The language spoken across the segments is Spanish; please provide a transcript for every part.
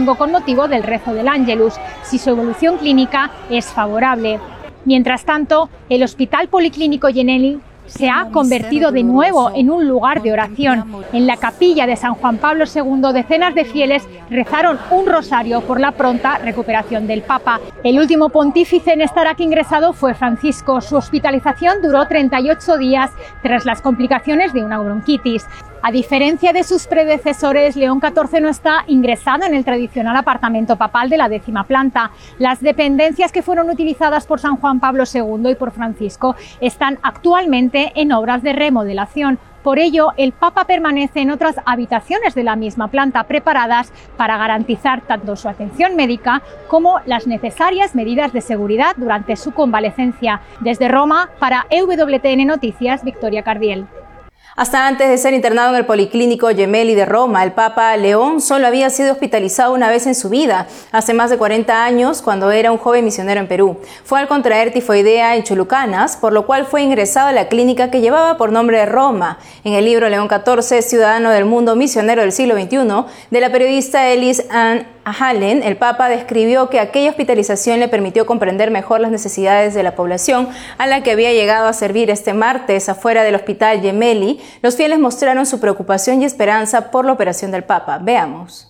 domingo con motivo del rezo del Ángelus, si su evolución clínica es favorable. Mientras tanto, el Hospital Policlínico Gemelli se ha convertido de nuevo en un lugar de oración. En la capilla de San Juan Pablo II, decenas de fieles rezaron un rosario por la pronta recuperación del Papa. El último pontífice en estar aquí ingresado fue Francisco. Su hospitalización duró 38 días tras las complicaciones de una bronquitis. A diferencia de sus predecesores, León XIV no está ingresado en el tradicional apartamento papal de la 10ª planta. Las dependencias que fueron utilizadas por San Juan Pablo II y por Francisco están actualmente en obras de remodelación. Por ello, el Papa permanece en otras habitaciones de la misma planta preparadas para garantizar tanto su atención médica como las necesarias medidas de seguridad durante su convalecencia. Desde Roma, para EWTN Noticias, Victoria Cardiel. Hasta antes de ser internado en el Policlínico Gemelli de Roma, el Papa León solo había sido hospitalizado una vez en su vida, hace más de 40 años, cuando era un joven misionero en Perú. Fue al contraer tifoidea en Chulucanas, por lo cual fue ingresado a la clínica que llevaba por nombre de Roma. En el libro León XIV, Ciudadano del Mundo, Misionero del siglo XXI, de la periodista Elise Ann Hallen, el Papa describió que aquella hospitalización le permitió comprender mejor las necesidades de la población a la que había llegado a servir. Este martes, afuera del Hospital Gemelli, los fieles mostraron su preocupación y esperanza por la operación del Papa. Veamos.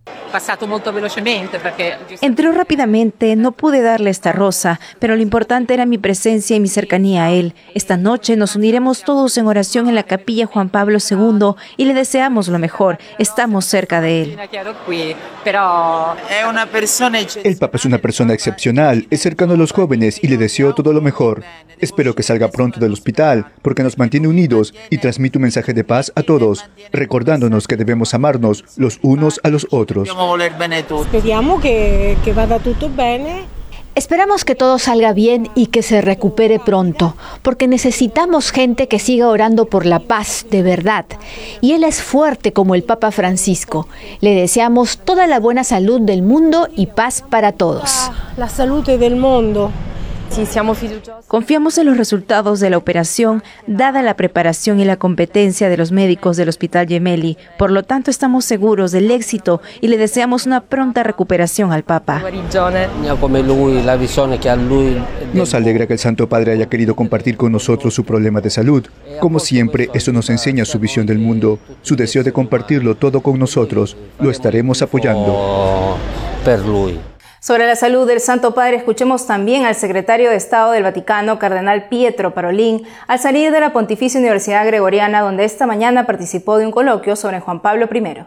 Entró rápidamente, no pude darle esta rosa, pero lo importante era mi presencia y mi cercanía a él. Esta noche nos uniremos todos en oración en la capilla Juan Pablo II y le deseamos lo mejor. Estamos cerca de él. El Papa es una persona excepcional, es cercano a los jóvenes y le deseo todo lo mejor. Espero que salga pronto del hospital, porque nos mantiene unidos y transmite un mensaje de paz a todos, recordándonos que debemos amarnos los unos a los otros. Esperamos que todo salga bien y que se recupere pronto, porque necesitamos gente que siga orando por la paz de verdad. Y él es fuerte como el Papa Francisco. Le deseamos toda la buena salud del mundo y paz para todos. La salud del mundo. Confiamos en los resultados de la operación, dada la preparación y la competencia de los médicos del Hospital Gemelli. Por lo tanto, estamos seguros del éxito y le deseamos una pronta recuperación al Papa. Nos alegra que el Santo Padre haya querido compartir con nosotros su problema de salud. Como siempre, esto nos enseña su visión del mundo, su deseo de compartirlo todo con nosotros. Lo estaremos apoyando. Sobre la salud del Santo Padre, escuchemos también al secretario de Estado del Vaticano, Cardenal Pietro Parolin, al salir de la Pontificia Universidad Gregoriana, donde esta mañana participó de un coloquio sobre Juan Pablo I.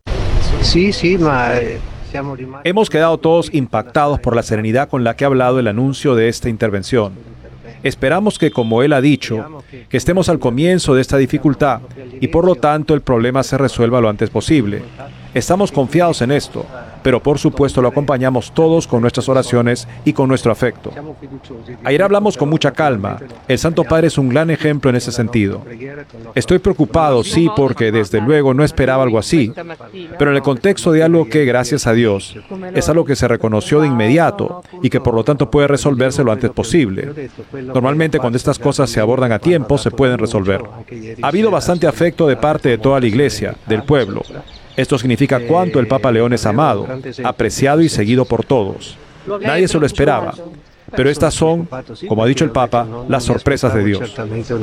Hemos quedado todos impactados por la serenidad con la que ha hablado el anuncio de esta intervención. Esperamos que, como él ha dicho, que estemos al comienzo de esta dificultad y por lo tanto el problema se resuelva lo antes posible. Estamos confiados en esto, pero por supuesto lo acompañamos todos con nuestras oraciones y con nuestro afecto. Ayer hablamos con mucha calma. El Santo Padre es un gran ejemplo en ese sentido. Estoy preocupado, sí, porque desde luego no esperaba algo así, pero en el contexto de algo que, gracias a Dios, es algo que se reconoció de inmediato y que por lo tanto puede resolverse lo antes posible. Normalmente cuando estas cosas se abordan a tiempo se pueden resolver. Ha habido bastante afecto de parte de toda la Iglesia, del pueblo. Esto significa cuánto el Papa León es amado, apreciado y seguido por todos. Nadie se lo esperaba, pero estas son, como ha dicho el Papa, las sorpresas de Dios.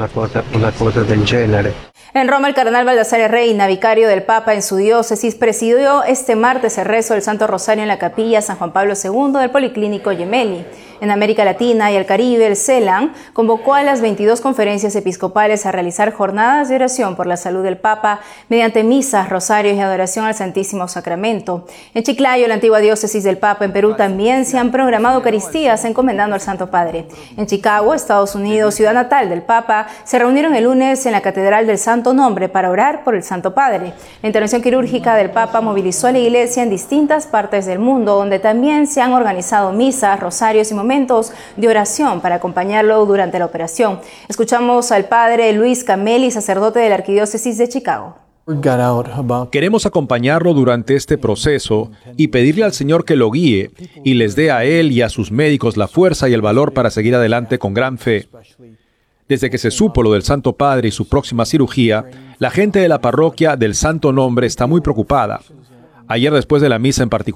En Roma, el cardenal Baldassare Reina, vicario del Papa en su diócesis, presidió este martes el rezo del Santo Rosario en la capilla San Juan Pablo II del Policlínico Gemelli. En América Latina y el Caribe, el CELAM convocó a las 22 conferencias episcopales a realizar jornadas de oración por la salud del Papa mediante misas, rosarios y adoración al Santísimo Sacramento. En Chiclayo, la antigua diócesis del Papa en Perú, también se han programado eucaristías encomendando al Santo Padre. En Chicago, Estados Unidos, ciudad natal del Papa, se reunieron el lunes en la Catedral del Santo Nombre para orar por el Santo Padre. La intervención quirúrgica del Papa movilizó a la Iglesia en distintas partes del mundo, donde también se han organizado misas, rosarios y momentos de oración para acompañarlo durante la operación. Escuchamos al padre Luis Cameli, sacerdote de la Arquidiócesis de Chicago. Queremos acompañarlo durante este proceso y pedirle al Señor que lo guíe y les dé a él y a sus médicos la fuerza y el valor para seguir adelante con gran fe. Desde que se supo lo del Santo Padre y su próxima cirugía, la gente de la parroquia del Santo Nombre está muy preocupada. Ayer, después de la misa en particular,